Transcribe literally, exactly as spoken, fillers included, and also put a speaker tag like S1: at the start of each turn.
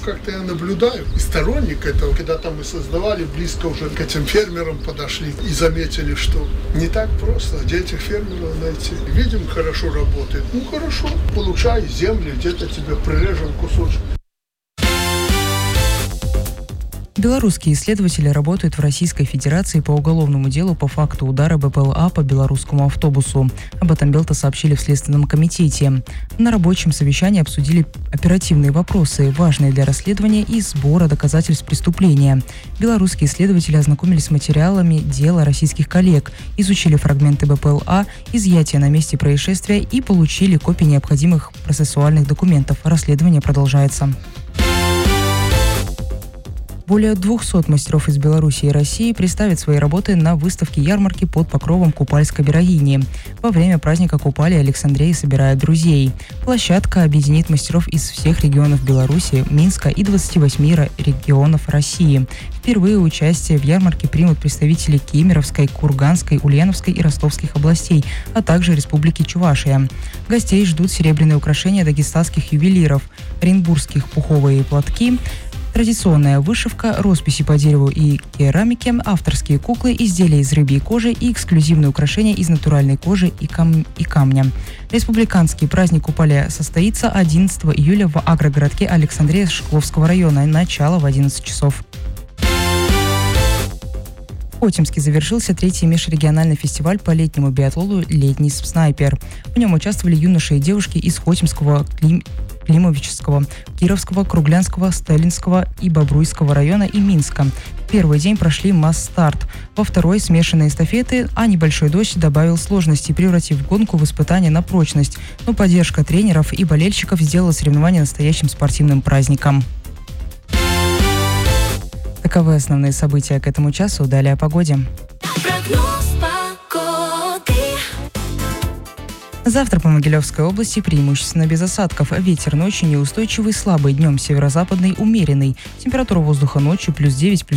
S1: как-то я наблюдаю. И сторонник этого, когда-то мы создавали, близко уже к этим фермерам подошли и заметили, что не так просто, где этих фермеров найти. Видим, хорошо работает. Ну хорошо, получай земли, где-то тебе прирежем кусочек.
S2: Белорусские исследователи работают в Российской Федерации по уголовному делу по факту удара БПЛА по белорусскому автобусу. Об этом Белта сообщили в Следственном комитете. На рабочем совещании обсудили оперативные вопросы, важные для расследования и сбора доказательств преступления. Белорусские исследователи ознакомились с материалами дела российских коллег, изучили фрагменты БПЛА, изъятия на месте происшествия и получили копии необходимых процессуальных документов. Расследование продолжается. Более двухсот мастеров из Беларуси и России представят свои работы на выставке ярмарки под покровом Купальской берегини. Во время праздника Купали Александрия собирает друзей. Площадка объединит мастеров из всех регионов Беларуси, Минска и двадцати восьми регионов России. Впервые участие в ярмарке примут представители Кемеровской, Курганской, Ульяновской и Ростовских областей, а также Республики Чувашия. Гостей ждут серебряные украшения дагестанских ювелиров, оренбургских пуховые платки, традиционная вышивка, росписи по дереву и керамике, авторские куклы, изделия из рыбьей кожи и эксклюзивные украшения из натуральной кожи и, кам- и камня. Республиканский праздник Купали состоится одиннадцатого июля в агрогородке Александрия Шкловского района. Начало в одиннадцать часов. В Хотимске завершился третий межрегиональный фестиваль по летнему биатлону «Летний снайпер». В нем участвовали юноши и девушки из Хотимского, Клим... Климовического, Кировского, Круглянского, Сталинского и Бобруйского района и Минска. В первый день прошли масс-старт. Во второй смешанные эстафеты, а небольшой дождь добавил сложности, превратив гонку в испытание на прочность. Но поддержка тренеров и болельщиков сделала соревнование настоящим спортивным праздником. Таковы основные события к этому часу. Далее о погоде. Завтра по Могилевской области преимущественно без осадков. Ветер ночью неустойчивый, слабый, днем северо-западный, умеренный. Температура воздуха ночью плюс девять, плюс